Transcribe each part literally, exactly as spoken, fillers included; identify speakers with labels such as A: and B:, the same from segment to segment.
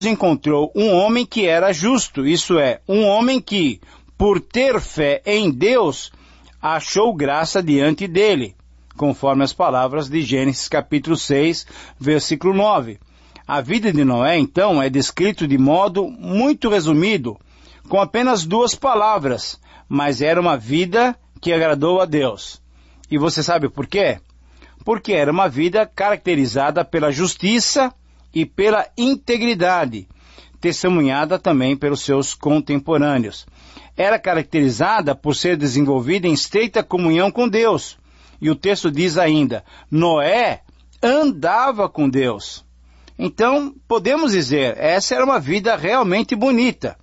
A: encontrou um homem que era justo, isso é, um homem que, por ter fé em Deus, achou graça diante dele, conforme as palavras de Gênesis capítulo seis, versículo nove. A vida de Noé, então, é descrito de modo muito resumido, com apenas duas palavras, mas era uma vida que agradou a Deus. E você sabe por quê? Porque era uma vida caracterizada pela justiça e pela integridade, testemunhada também pelos seus contemporâneos. Era caracterizada por ser desenvolvida em estreita comunhão com Deus. E o texto diz ainda, Noé andava com Deus. Então, podemos dizer, essa era uma vida realmente bonita,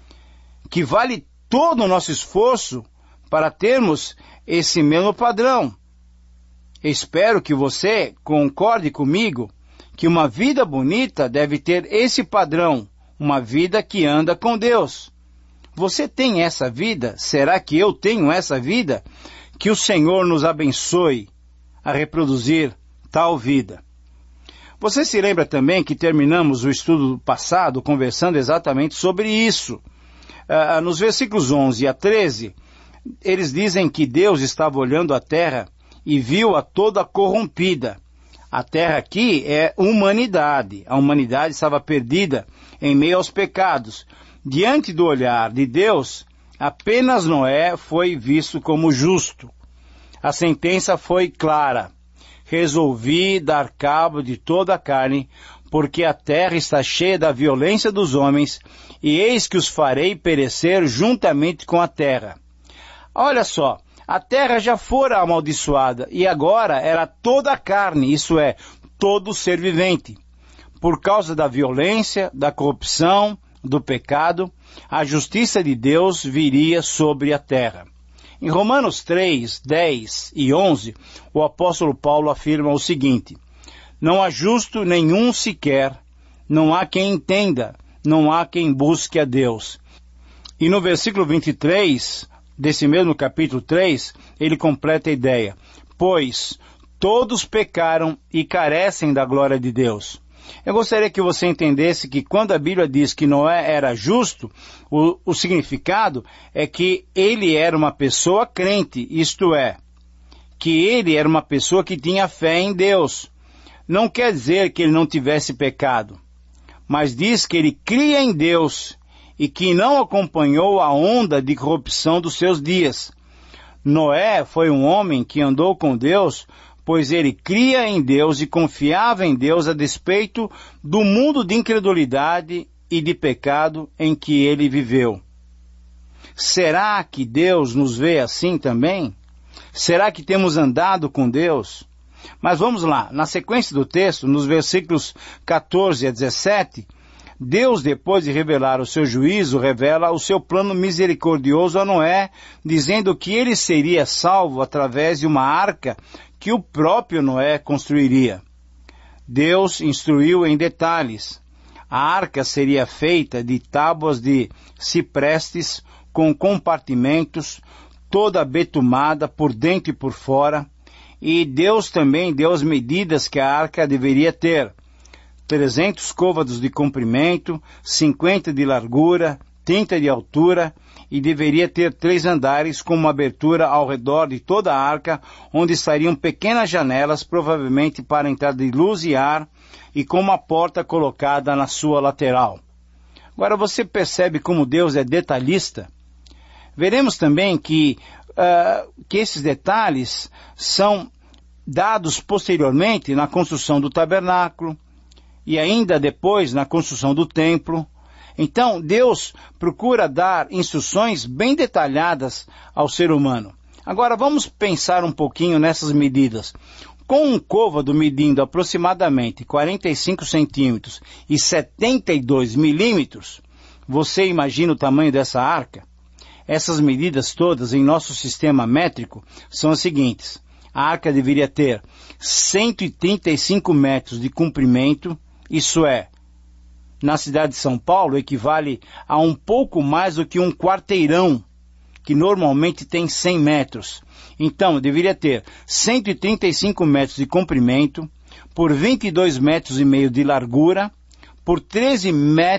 A: que vale todo o nosso esforço para termos esse mesmo padrão. Espero que você concorde comigo que uma vida bonita deve ter esse padrão, uma vida que anda com Deus. Você tem essa vida? Será que eu tenho essa vida? Que o Senhor nos abençoe a reproduzir tal vida. Você se lembra também que terminamos o estudo passado conversando exatamente sobre isso. Ah, nos versículos onze a treze, eles dizem que Deus estava olhando a terra e viu-a toda corrompida. A terra aqui é humanidade. A humanidade estava perdida em meio aos pecados. Diante do olhar de Deus, apenas Noé foi visto como justo. A sentença foi clara. Resolvi dar cabo de toda a carne, porque a terra está cheia da violência dos homens, e eis que os farei perecer juntamente com a terra. Olha só, a terra já fora amaldiçoada, e agora era toda a carne, isso é, todo ser vivente. Por causa da violência, da corrupção, do pecado, a justiça de Deus viria sobre a terra. Em Romanos três, dez e onze, o apóstolo Paulo afirma o seguinte, não há justo nenhum sequer, não há quem entenda, não há quem busque a Deus. E no versículo vinte e três, desse mesmo capítulo três, ele completa a ideia, pois todos pecaram e carecem da glória de Deus. Eu gostaria que você entendesse que quando a Bíblia diz que Noé era justo, o, o significado é que ele era uma pessoa crente, isto é, que ele era uma pessoa que tinha fé em Deus. Não quer dizer que ele não tivesse pecado, mas diz que ele cria em Deus e que não acompanhou a onda de corrupção dos seus dias. Noé foi um homem que andou com Deus, pois ele cria em Deus e confiava em Deus a despeito do mundo de incredulidade e de pecado em que ele viveu. Será que Deus nos vê assim também? Será que temos andado com Deus? Mas vamos lá, na sequência do texto, nos versículos catorze a dezessete, Deus, depois de revelar o seu juízo, revela o seu plano misericordioso a Noé, dizendo que ele seria salvo através de uma arca que o próprio Noé construiria. Deus instruiu em detalhes. A arca seria feita de tábuas de ciprestes com compartimentos, toda betumada por dentro e por fora, e Deus também deu as medidas que a arca deveria ter. trezentos côvados de comprimento, cinquenta de largura, trinta de altura, e deveria ter três andares com uma abertura ao redor de toda a arca, onde estariam pequenas janelas, provavelmente para a entrada de luz e ar, e com uma porta colocada na sua lateral. Agora você percebe como Deus é detalhista? Veremos também que, uh, que esses detalhes são dados posteriormente na construção do tabernáculo, e ainda depois na construção do templo. Então, Deus procura dar instruções bem detalhadas ao ser humano. Agora, vamos pensar um pouquinho nessas medidas. Com um côvado medindo aproximadamente quarenta e cinco centímetros e setenta e dois milímetros, você imagina o tamanho dessa arca? Essas medidas todas em nosso sistema métrico são as seguintes. A arca deveria ter cento e trinta e cinco metros de comprimento, isso é, na cidade de São Paulo, equivale a um pouco mais do que um quarteirão, que normalmente tem cem metros. Então, deveria ter cento e trinta e cinco metros de comprimento, por vinte e dois metros e meio de largura, por treze